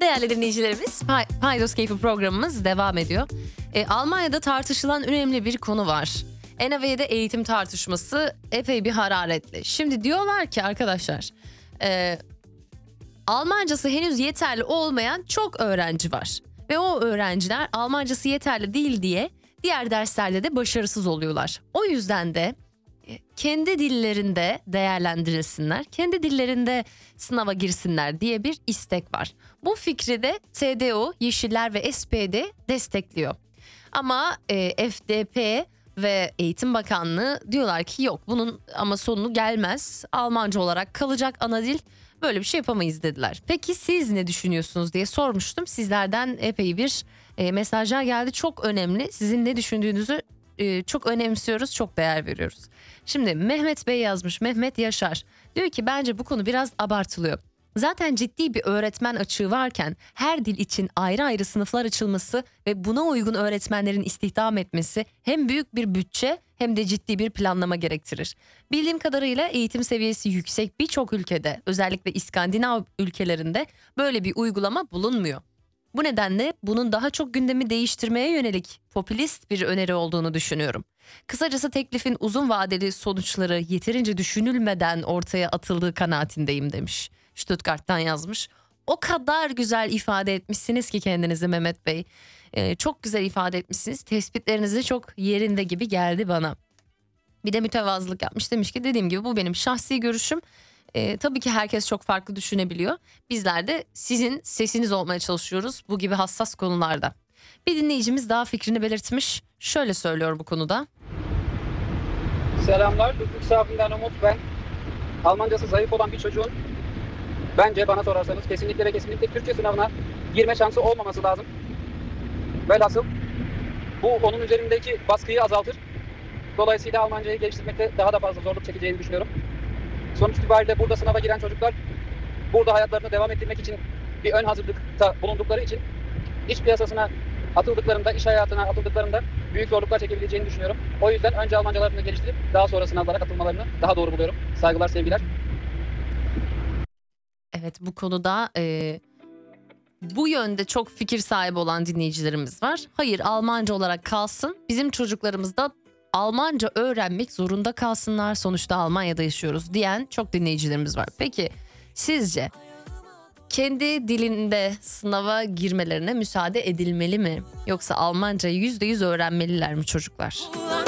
Değerli dinleyicilerimiz, Paydos Keyfi programımız devam ediyor. Almanya'da tartışılan önemli bir konu var. NAV'de eğitim tartışması epey bir hararetli. Şimdi diyorlar ki arkadaşlar, Almancası henüz yeterli olmayan çok öğrenci var. Ve o öğrenciler Almancası yeterli değil diye diğer derslerde de başarısız oluyorlar. O yüzden de kendi dillerinde değerlendirilsinler, kendi dillerinde sınava girsinler diye bir istek var. Bu fikri de CDU, Yeşiller ve SPD destekliyor. Ama FDP ve Eğitim Bakanlığı diyorlar ki yok, bunun ama sonu gelmez. Almanca olarak kalacak ana dil, böyle bir şey yapamayız dediler. Peki siz ne düşünüyorsunuz diye sormuştum. Sizlerden epey bir mesajlar geldi, çok önemli. Sizin ne düşündüğünüzü çok önemsiyoruz, çok değer veriyoruz. Şimdi Mehmet Bey yazmış, Mehmet Yaşar. Diyor ki bence bu konu biraz abartılıyor. Zaten ciddi bir öğretmen açığı varken her dil için ayrı ayrı sınıflar açılması ve buna uygun öğretmenlerin istihdam etmesi hem büyük bir bütçe hem de ciddi bir planlama gerektirir. Bildiğim kadarıyla eğitim seviyesi yüksek birçok ülkede, özellikle İskandinav ülkelerinde böyle bir uygulama bulunmuyor. Bu nedenle bunun daha çok gündemi değiştirmeye yönelik popülist bir öneri olduğunu düşünüyorum. Kısacası teklifin uzun vadeli sonuçları yeterince düşünülmeden ortaya atıldığı kanaatindeyim demiş. Stuttgart'tan yazmış. O kadar güzel ifade etmişsiniz ki kendinizi Mehmet Bey. Çok güzel ifade etmişsiniz. Tespitleriniz de çok yerinde gibi geldi bana. Bir de mütevazılık yapmış, demiş ki dediğim gibi bu benim şahsi görüşüm. Tabii ki herkes çok farklı düşünebiliyor. Bizler de sizin sesiniz olmaya çalışıyoruz bu gibi hassas konularda. Bir dinleyicimiz daha fikrini belirtmiş. Şöyle söylüyor bu konuda. Selamlar. Lütfü Safi'den Umut ben. Almancası zayıf olan bir çocuğun bence bana sorarsanız kesinlikle ve kesinlikle Türkçe sınavına girme şansı olmaması lazım. Velhasıl bu onun üzerindeki baskıyı azaltır. Dolayısıyla Almancayı geliştirmekte daha da fazla zorluk çekeceğini düşünüyorum. Sonuç itibariyle burada sınava giren çocuklar burada hayatlarını devam ettirmek için bir ön hazırlıkta bulundukları için iş piyasasına atıldıklarında, iş hayatına atıldıklarında büyük zorluklar çekebileceğini düşünüyorum. O yüzden önce Almancalarını geliştirip daha sonra sınavlara katılmalarını daha doğru buluyorum. Saygılar, sevgiler. Evet, bu konuda bu yönde çok fikir sahibi olan dinleyicilerimiz var. Hayır, Almanca olarak kalsın. Bizim çocuklarımız da Almanca öğrenmek zorunda kalsınlar. Sonuçta Almanya'da yaşıyoruz diyen çok dinleyicilerimiz var. Peki sizce kendi dilinde sınava girmelerine müsaade edilmeli mi? Yoksa Almancayı %100 öğrenmeliler mi çocuklar?